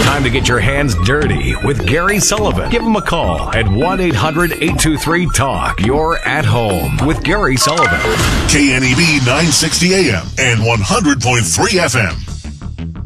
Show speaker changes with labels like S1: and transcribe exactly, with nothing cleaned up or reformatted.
S1: Time to get your hands dirty with Gary Sullivan. Give him a call at one eight hundred eight two three talk. You're at home with Gary Sullivan.
S2: K N E B nine sixty A M and one hundred point three F M.